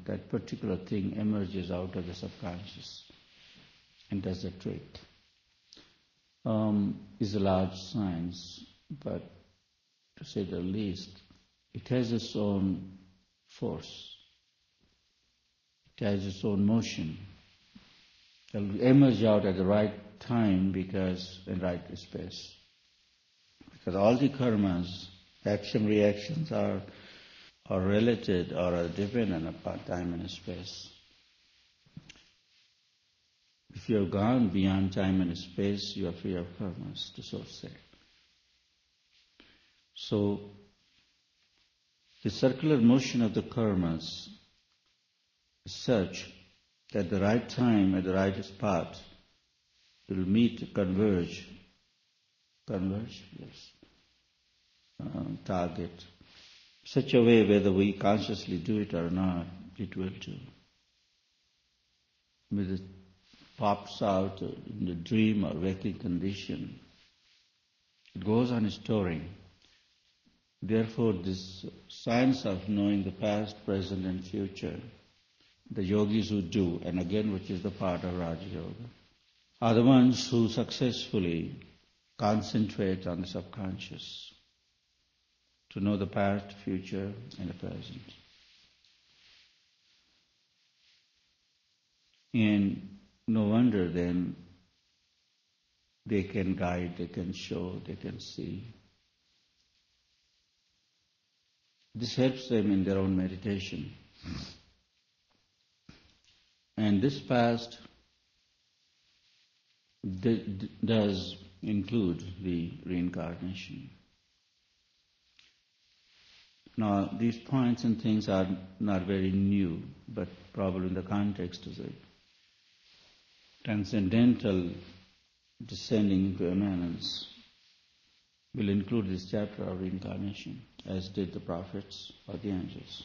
that particular thing emerges out of the subconscious and does the trick. Is a large science, but to say the least, it has its own force. It has its own motion. It will emerge out at the right time in right space. Because all the karmas, action reactions are related or are dependent upon time and space. If you have gone beyond time and space, you are free of karmas, to so say. So, the circular motion of the karmas is such that at the right time, at the right spot, it will meet, converge, yes, target, such a way whether we consciously do it or not, it will do. Whether it pops out in the dream or waking condition, it goes on storing. Therefore, this science of knowing the past, present and future, the yogis who do, and again which is the part of Raja Yoga, are the ones who successfully concentrate on the subconscious to know the past, future and the present. And no wonder then they can guide, they can show, they can see. This helps them in their own meditation. And this past does include the reincarnation. Now, these points and things are not very new, but probably in the context of the transcendental descending into immanence will include this chapter of reincarnation, as did the prophets or the angels.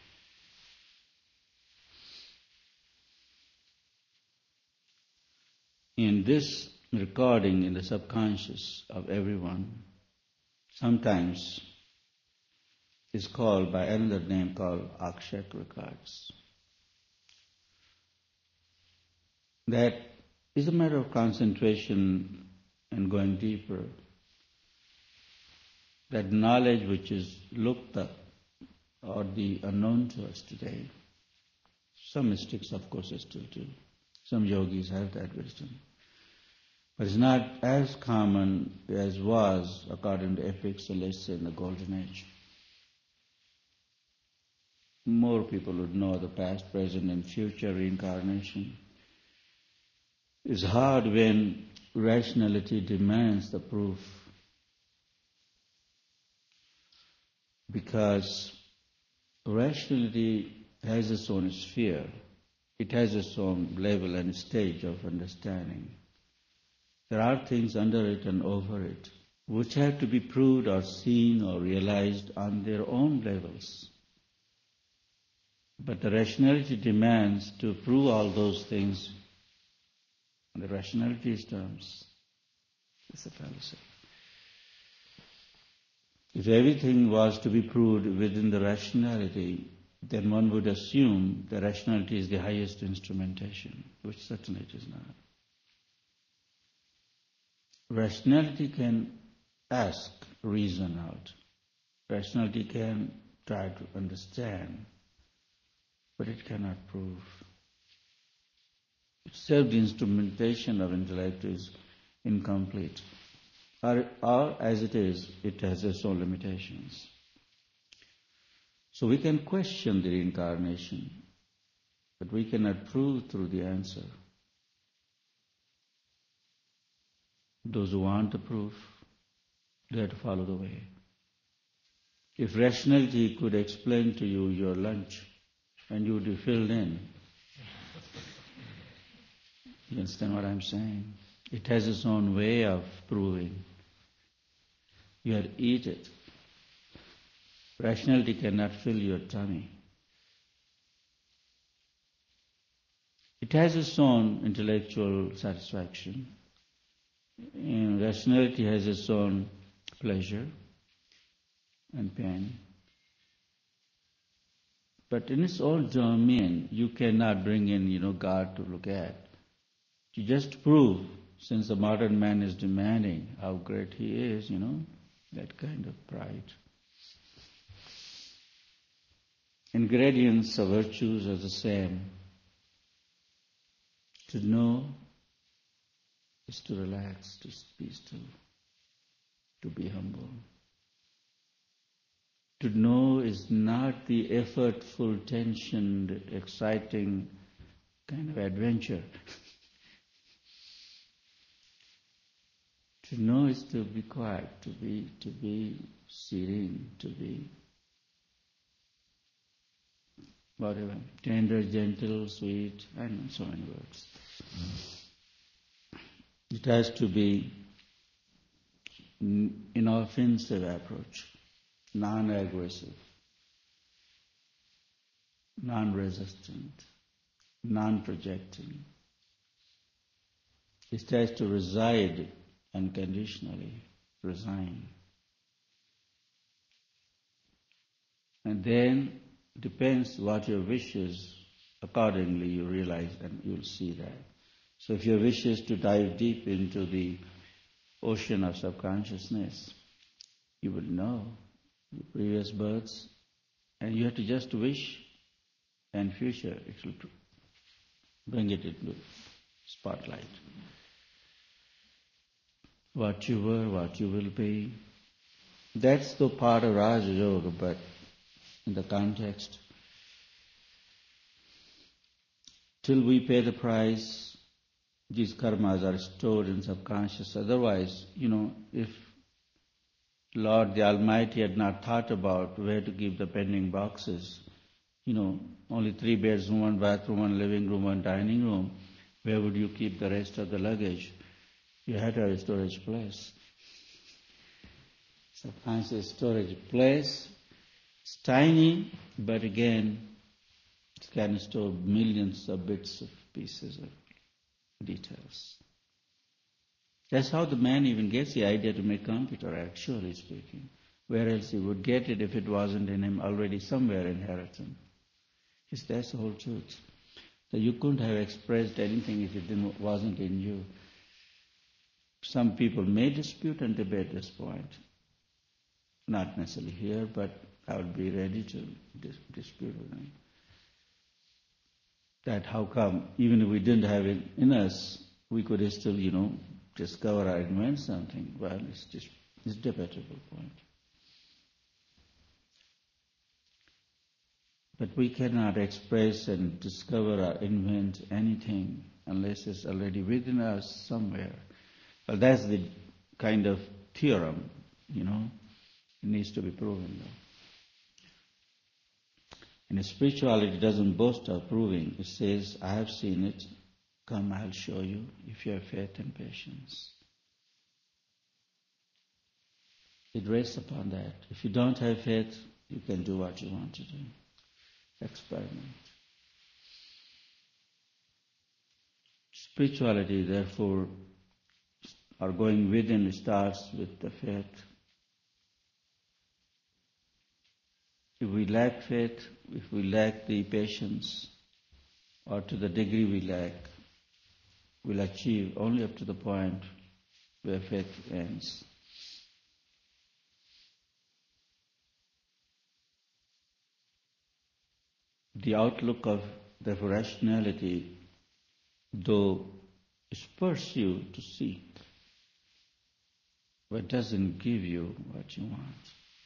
In this recording in the subconscious of everyone, sometimes is called by another name called Akshak records. That is a matter of concentration and going deeper. That knowledge which is looked up or the unknown to us today, some mystics of course still do. Some yogis have that wisdom. But it's not as common as was according to epics, so let's say in the Golden Age. More people would know the past, present and future reincarnation. It's hard when rationality demands the proof, because rationality has its own sphere. It has its own level and stage of understanding. There are things under it and over it which have to be proved or seen or realized on their own levels. But the rationality demands to prove all those things on the rationality's terms. It's a fallacy. If everything was to be proved within the rationality, then one would assume the rationality is the highest instrumentation, which certainly it is not. Rationality can ask, reason out. Rationality can try to understand, but it cannot prove. Itself, the instrumentation of intellect is incomplete. Or as it is, it has its own limitations. So we can question the reincarnation, but we cannot prove through the answer. Those who want the proof, they have to follow the way. If rationality could explain to you your lunch and you would be filled in, you understand what I'm saying? It has its own way of proving. You have to eat it. Rationality cannot fill your tummy. It has its own intellectual satisfaction. And rationality has its own pleasure and pain. But in its own domain, you cannot bring in, God to look at. To just prove, since the modern man is demanding how great he is, that kind of pride. Ingredients of virtues are the same. To know is to relax, to be still, to be humble. To know is not the effortful, tensioned, exciting kind of adventure. To know is to be quiet, to be serene, to be whatever, tender, gentle, sweet, and so many words. It has to be inoffensive approach, non-aggressive, non-resistant, non-projecting. It has to reside unconditionally, resign. And then, depends what your wish is, accordingly you realize and you'll see that. So if your wish is to dive deep into the ocean of subconsciousness, you will know the previous births, and you have to just wish, and future it will bring it into spotlight. What you were, what you will be. That's the part of Raja Yoga, but in the context, till we pay the price, these karmas are stored in subconscious. Otherwise, if Lord the Almighty had not thought about where to keep the pending boxes, only 3 bedrooms, 1 bathroom, 1 living room, 1 dining room, where would you keep the rest of the luggage? You had to have a storage place. Subconscious storage place. It's tiny, but again, it can store millions of bits of pieces of details. That's how the man even gets the idea to make computer, actually speaking. Where else he would get it if it wasn't in him already somewhere inherited? That's the whole truth. So you couldn't have expressed anything if it wasn't in you. Some people may dispute and debate this point. Not necessarily here, but I would be ready to dispute with them. That how come, even if we didn't have it in us, we could still, discover or invent something. Well, it's a debatable point. But we cannot express and discover or invent anything unless it's already within us somewhere. Well, that's the kind of theorem, It needs to be proven, though. And spirituality doesn't boast of proving. It says, I have seen it. Come, I'll show you, if you have faith and patience. It rests upon that. If you don't have faith, you can do what you want to do. Experiment. Spirituality, therefore, or going within, starts with the faith. If we lack faith, if we lack the patience, or to the degree we lack, we'll achieve only up to the point where faith ends. The outlook of the rationality, though, spurs you to seek, but doesn't give you what you want.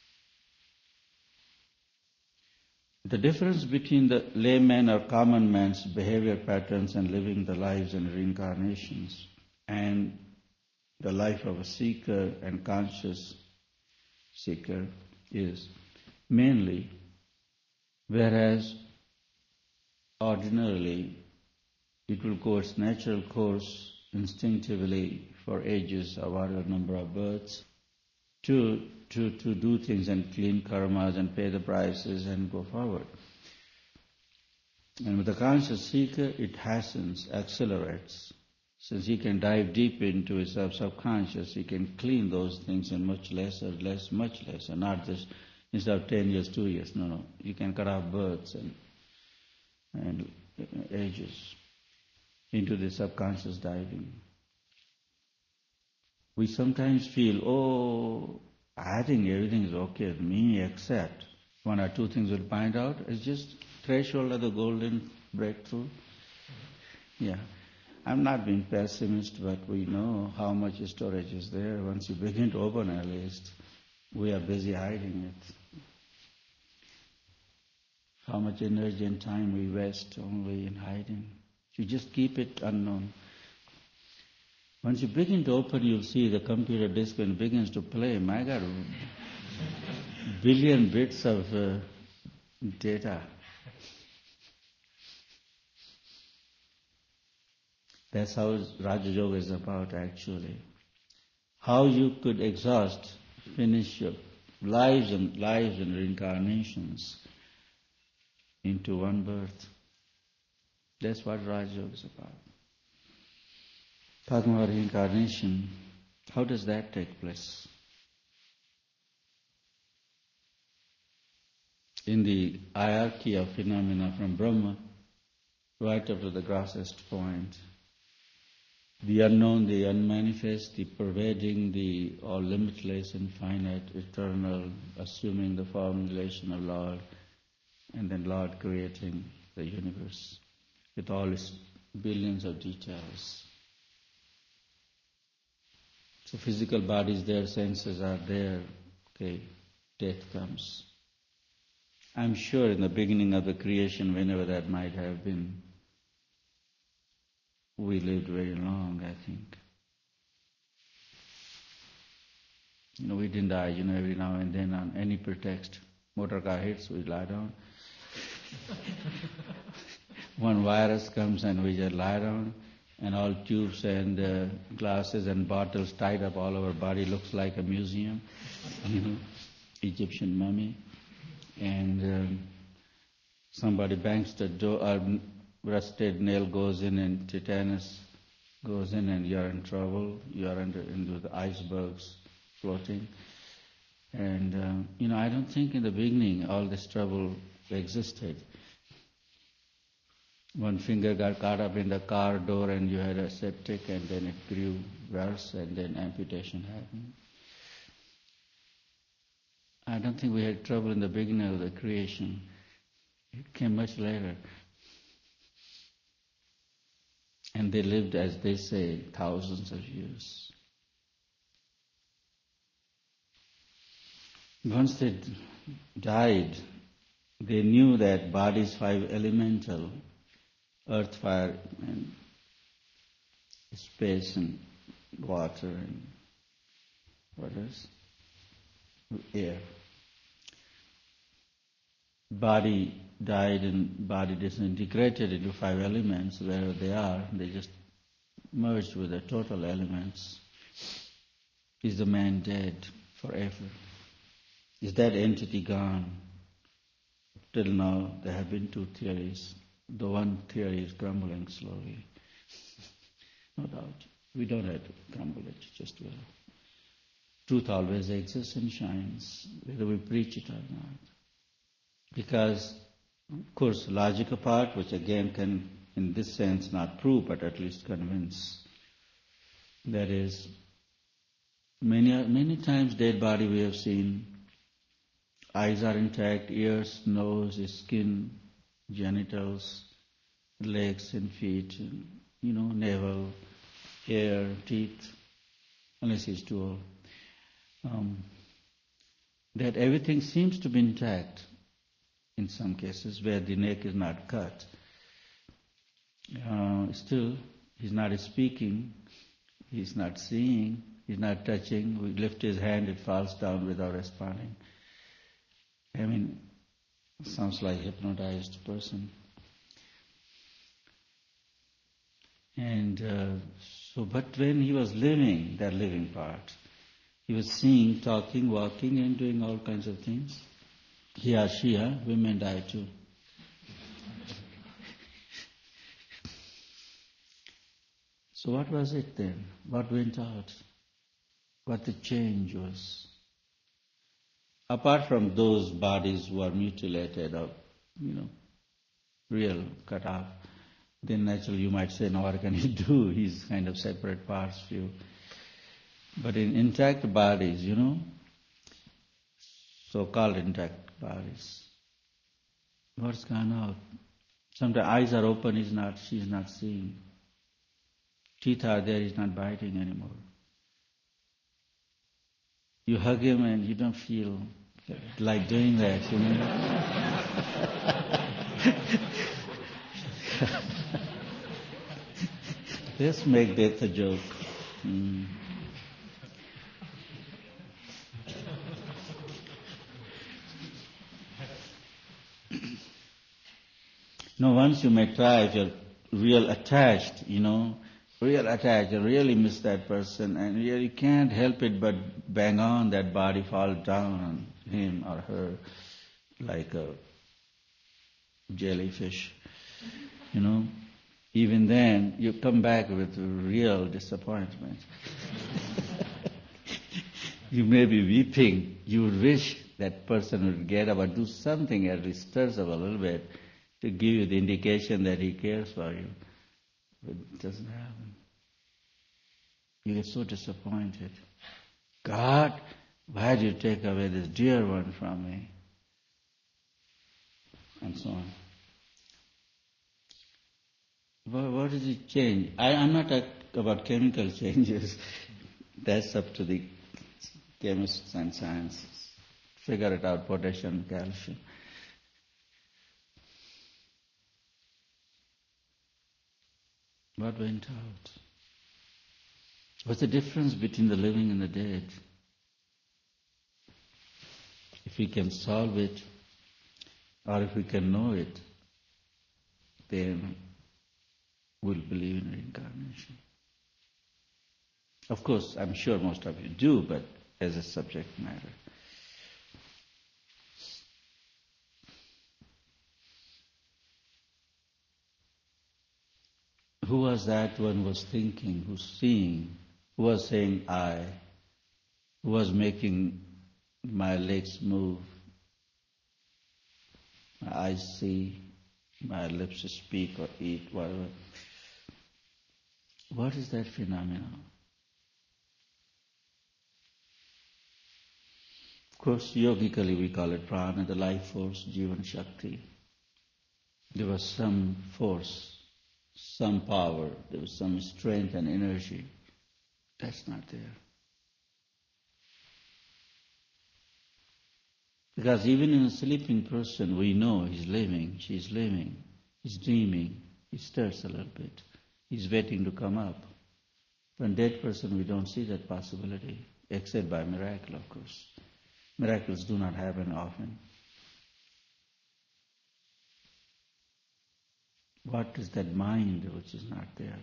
The difference between the layman or common man's behavior patterns and living the lives and reincarnations and the life of a seeker and conscious seeker is mainly, whereas ordinarily it will go its natural course instinctively for ages or whatever number of births to do things and clean karmas and pay the prices and go forward. And with the conscious seeker, it hastens, accelerates. Since he can dive deep into his subconscious, he can clean those things in much lesser, not just instead of 10 years, 2 years. No. You can cut off births and ages into the subconscious diving. We sometimes feel, oh, I think everything is okay with me except one or two things we'll find out. It's just threshold of the golden breakthrough. Yeah. I'm not being pessimist, but we know how much storage is there. Once you begin to open a list, we are busy hiding it. How much energy and time we waste only in hiding. You just keep it unknown. Once you begin to open, you'll see the computer disk when it begins to play. My God, billion bits of data. That's how Raja Yoga is about, actually. How you could finish your lives and reincarnations into one birth. That's what Raja Yoga is about. Talking about reincarnation, how does that take place? In the hierarchy of phenomena from Brahma right up to the grossest point, the unknown, the unmanifest, the pervading, the all limitless, infinite, eternal, assuming the formulation of Lord, and then Lord creating the universe with all its billions of details. So physical body is there, senses are there, okay, death comes. I'm sure in the beginning of the creation, whenever that might have been, we lived very long, I think. We didn't die, every now and then on any pretext. Motor car hits, we lie down. One virus comes and we just lie down, and all tubes and glasses and bottles tied up all over body, looks like a museum, Egyptian mummy. And somebody bangs the door, rusted nail goes in and tetanus goes in, and you're in trouble. You're into the icebergs floating. And, I don't think in the beginning all this trouble existed. One finger got caught up in the car door and you had a septic, and then it grew worse, and then amputation happened. I don't think we had trouble in the beginning of the creation. It came much later. And they lived, as they say, thousands of years. Once they died, they knew that body is 5 elemental, earth, fire, and space, and water, and what else? Air. Body died and body disintegrated into 5 elements. Wherever they are, they just merged with the total elements. Is the man dead forever? Is that entity gone? Till now, there have been 2 theories. The one theory is crumbling slowly. No doubt. We don't have to crumble it just well. Truth always exists and shines, whether we preach it or not. Because, of course, logical part, which again can, in this sense, not prove, but at least convince. That is, many times dead body we have seen, eyes are intact, ears, nose, skin, genitals, legs and feet, navel, hair, teeth, unless he's too old. That everything seems to be intact in some cases where the neck is not cut. Still, he's not speaking, he's not seeing, he's not touching. We lift his hand, it falls down without responding. Sounds like a hypnotized person. And but when he was living, that living part, he was seeing, talking, walking, and doing all kinds of things. He or she, women die too. So what was it then? What went out? What the change was? apart from those bodies who are mutilated or, real cut off, then naturally you might say, no, what can he do? He's kind of separate parts view. But in intact bodies, so-called intact bodies, what's gone out? Sometimes eyes are open, she's not seeing. Teeth are there, he's not biting anymore. You hug him and you don't feel like doing that, Let's make death a joke. No, once you may try, if you're real attached, you really miss that person, and you can't help it but bang on that body, fall down on him or her like a jellyfish, Even then, you come back with real disappointment. You may be weeping. You would wish that person would get up and do something, at least stirs up a little bit, to give you the indication that he cares for you. But it doesn't happen. You get so disappointed. God, why did you take away this dear one from me? And so on. What does it change? I'm not talking about chemical changes. That's up to the chemists and scientists. Figure it out, potassium, calcium. What went out? What's the difference between the living and the dead? If we can solve it, or if we can know it, then we'll believe in reincarnation. Of course, I'm sure most of you do, but as a subject matter. Who was that one was thinking, who's seeing, who was saying I, who was making my legs move, my eyes see, my lips speak or eat, whatever. What is that phenomenon? Of course, yogically we call it prana, the life force, jivan shakti. There was some force, some power, there was some strength and energy. That's not there. Because even in a sleeping person, we know he's living, she's living, he's dreaming, he stirs a little bit, he's waiting to come up. For a dead person, we don't see that possibility, except by miracle, of course. Miracles do not happen often. What is that mind which is not there?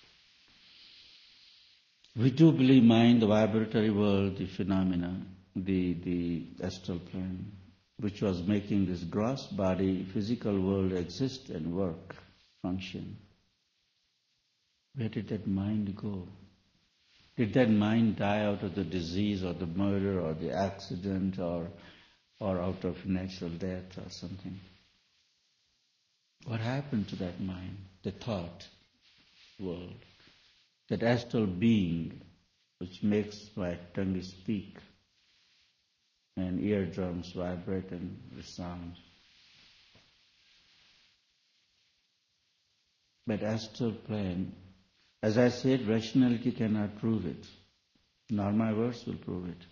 We do believe mind, the vibratory world, the phenomena, the astral plane, which was making this gross body, physical world exist and work, function. Where did that mind go? Did that mind die out of the disease or the murder or the accident or out of natural death or something? What happened to that mind, the thought world, that astral being which makes my tongue speak and eardrums vibrate and resound? But astral plane, as I said, rationality cannot prove it, nor my words will prove it.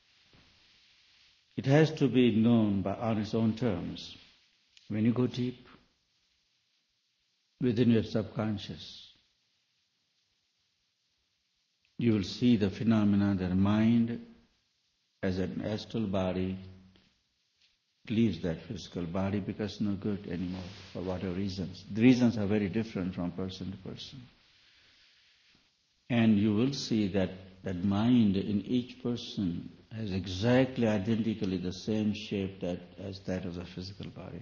It has to be known on its own terms. When you go deep within your subconscious, you will see the phenomena that mind as an astral body leaves that physical body because it's no good anymore for whatever reasons. The reasons are very different from person to person. And you will see that mind in each person has exactly identically the same shape as that of the physical body,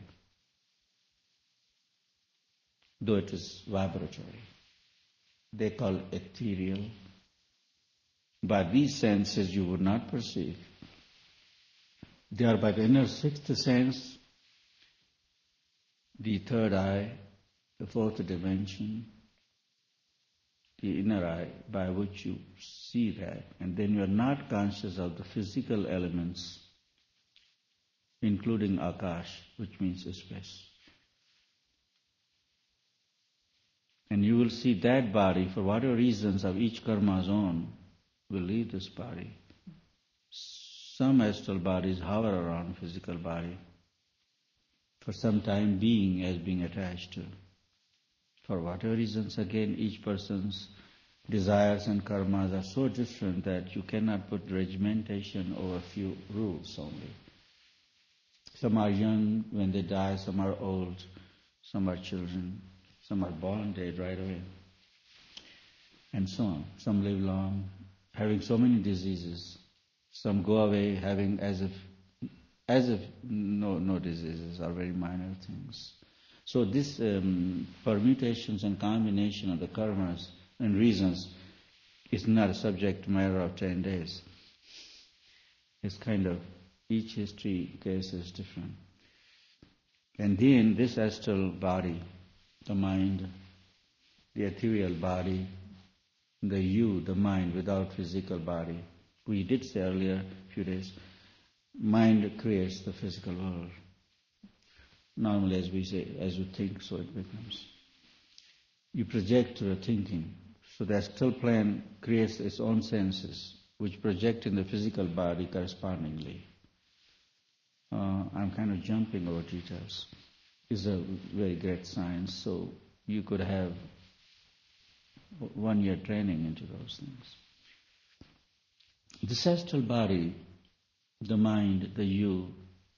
though it is vibratory. They call it ethereal. By these senses you would not perceive. They are by the inner sixth sense, the third eye, the fourth dimension, the inner eye by which you see that, and then you are not conscious of the physical elements, including Akash, which means space. And you will see that body, for whatever reasons of each karma's own, will leave this body. Some astral bodies hover around physical body for some time being as being attached to. For whatever reasons, again, each person's desires and karmas are so different that you cannot put regimentation over a few rules only. Some are young when they die, some are old, some are children, some are born dead right away, and so on. Some live long, having so many diseases. Some go away having as if no diseases, are very minor things. So this permutations and combination of the karmas and reasons is not a subject matter of 10 days. It's kind of, each history case is different. And then this astral body, the mind, the ethereal body, the you, the mind without physical body. We did say earlier, a few days, mind creates the physical world. Normally, as we say, as you think, so it becomes. You project your thinking. So the astral plane creates its own senses, which project in the physical body correspondingly. I'm kind of jumping over details. It's a very great science, so you could have 1 year training into those things. This astral body, the mind, the you,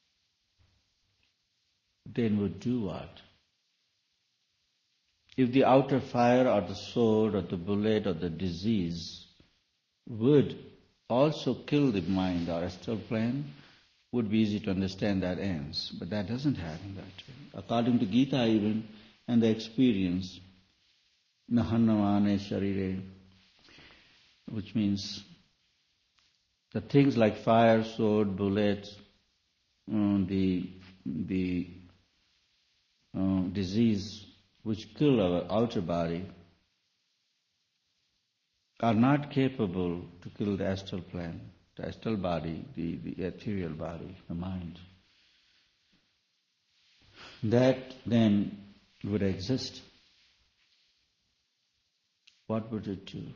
then would do what? If the outer fire or the sword or the bullet or the disease would also kill the mind or astral plane, would be easy to understand that ends. But that doesn't happen that way. According to Gita even, and the experience, nahannamane sharire, which means the things like fire, sword, bullet, the disease which kill our outer body are not capable to kill the astral plane, the astral body, the ethereal body, the mind. That then would exist. What would it do?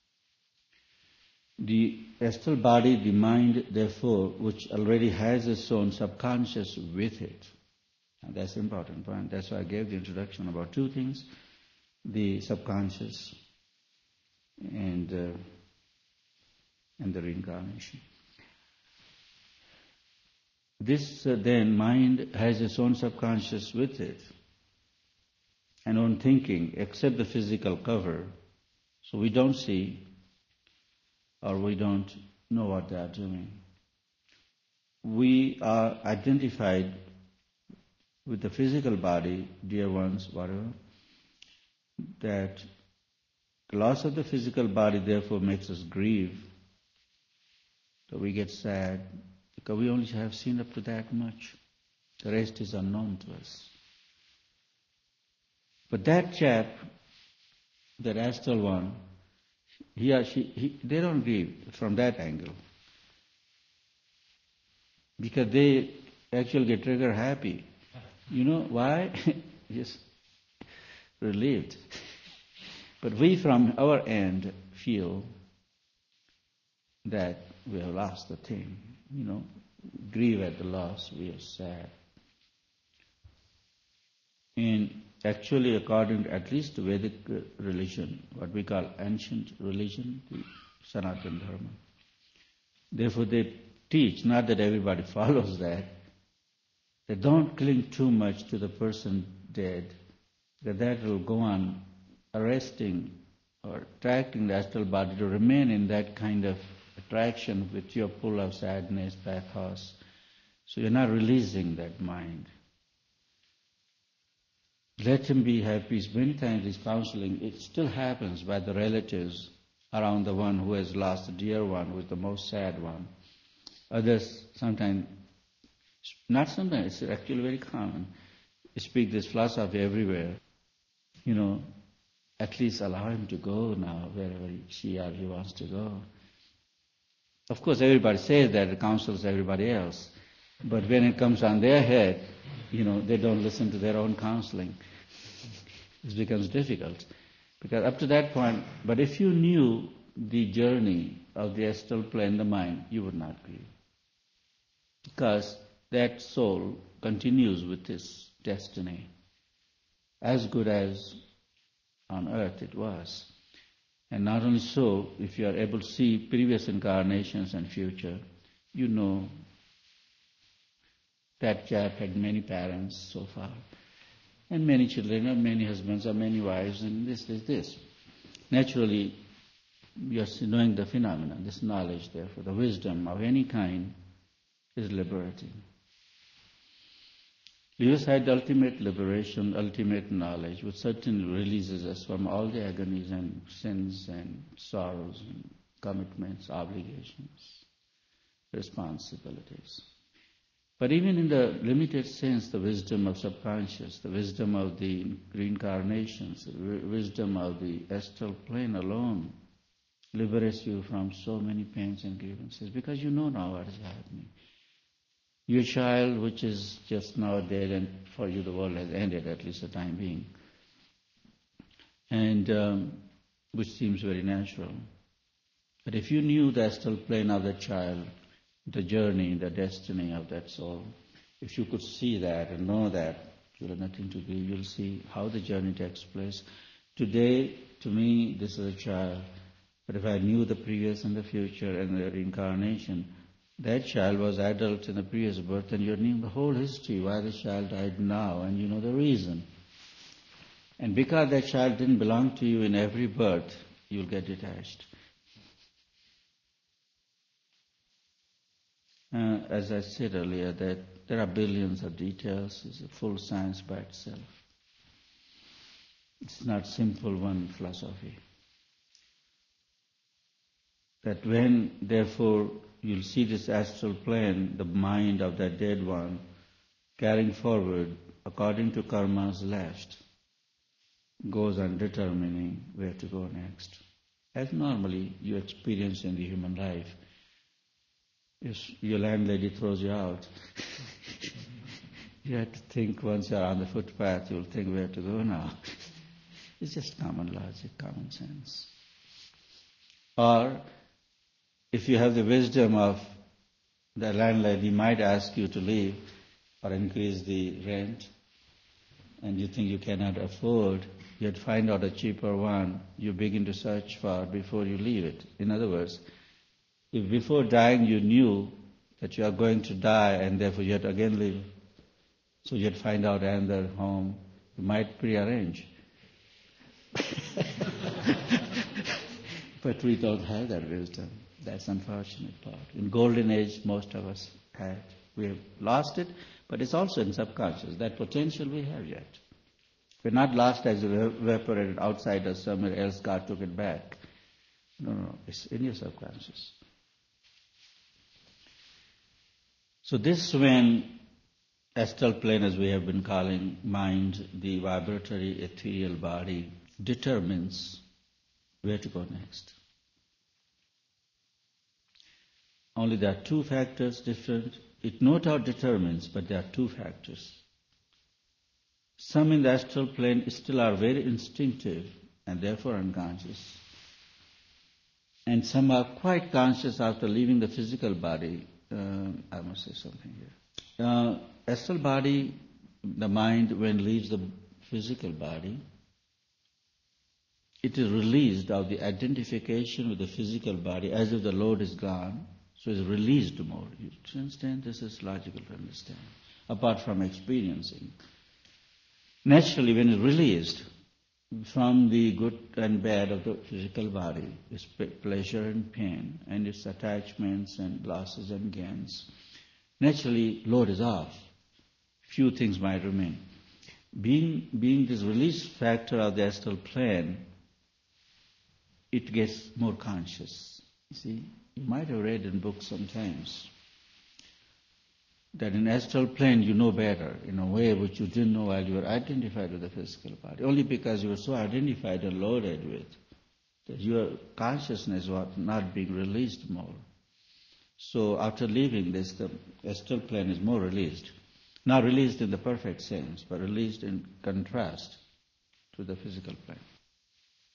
The astral body, the mind, therefore, which already has its own subconscious with it. And that's an important point. That's why I gave the introduction about two things, the subconscious and the reincarnation. This then mind has its own subconscious with it and own thinking, except the physical cover. So we don't see or we don't know what they are doing. We are identified with the physical body, dear ones, whatever, that the loss of the physical body therefore makes us grieve. So we get sad because we only have seen up to that much. The rest is unknown to us. But that chap, that astral one, he or she, they don't grieve from that angle. Because they actually get trigger happy. You know why? Just relieved. But we from our end feel that we have lost the thing. Grieve at the loss, we are sad. And actually, according to at least Vedic religion, what we call ancient religion, the Sanatana Dharma, therefore they teach, not that everybody follows that don't cling too much to the person dead, that will go on arresting or attracting the astral body to remain in that kind of attraction with your pull of sadness, pathos. So you're not releasing that mind. Let him be happy. Many times this counseling, it still happens by the relatives around the one who has lost a dear one, who is the most sad one. Others sometimes Not sometimes, it's actually very common. You speak this philosophy everywhere. At least allow him to go now wherever she or he wants to go. Of course, everybody says that, it counsels everybody else. But when it comes on their head, they don't listen to their own counseling. It becomes difficult. Because up to that point, but if you knew the journey of the astral plane, the mind, you would not grieve. Because that soul continues with its destiny, as good as on earth it was. And not only so, if you are able to see previous incarnations and future, you know that chap had many parents so far, and many children, or many husbands, or many wives, and this. Naturally, you are knowing the phenomena, this knowledge, therefore, the wisdom of any kind is liberating. Leave aside the ultimate liberation, ultimate knowledge, which certainly releases us from all the agonies and sins and sorrows and commitments, obligations, responsibilities. But even in the limited sense, the wisdom of subconscious, the wisdom of the reincarnations, the wisdom of the astral plane alone liberates you from so many pains and grievances, because you know now what is happening. Your child, which is just now dead, and for you the world has ended, at least the time being, and which seems very natural. But if you knew the astral plane of that child, the journey, the destiny of that soul, if you could see that and know that, you have nothing to grieve. You'll see how the journey takes place. Today, to me, this is a child, but if I knew the previous and the future and the reincarnation, that child was adult in the previous birth, and you knew the whole history, why the child died now, and you know the reason. And because that child didn't belong to you in every birth, you'll get detached. As I said earlier, that there are billions of details. It's a full science by itself. It's not simple one philosophy. That when, therefore, you'll see this astral plane, the mind of that dead one, carrying forward according to karma's left, goes on determining where to go next. As normally you experience in the human life. If your landlady throws you out, you have to think once you're on the footpath, you'll think where to go now. It's just common logic, common sense. Or if you have the wisdom of the landlady might ask you to leave or increase the rent, and you think you cannot afford, you have to find out a cheaper one you begin to search for before you leave it. In other words, if before dying you knew that you are going to die and therefore you have to again live, so you have to find out another home, you might prearrange. But we don't have that wisdom. That's the unfortunate part. In golden age, most of us had. We have lost it, but it's also in subconscious. That potential we have yet. We're not lost as evaporated outside or somewhere else, God took it back. No, it's in your subconscious. So this, when astral plane, as we have been calling mind, the vibratory ethereal body, determines where to go next. Only there are two factors different. It no doubt determines, but there are two factors. Some in the astral plane still are very instinctive and therefore unconscious. And some are quite conscious after leaving the physical body. I must say something here. Astral body, the mind, when leaves the physical body, it is released of the identification with the physical body as if the load is gone. So it's released more. You understand? This is logical to understand, apart from experiencing. Naturally, when it's released from the good and bad of the physical body, its pleasure and pain, and its attachments and losses and gains, naturally, load is off. Few things might remain. Being this release factor of the astral plane, it gets more conscious. You see, you might have read in books sometimes. that in astral plane you know better in a way which you didn't know while you were identified with the physical body, only because you were so identified and loaded with that your consciousness was not being released more. So after leaving this, the astral plane is more released. Not released in the perfect sense, but released in contrast to the physical plane.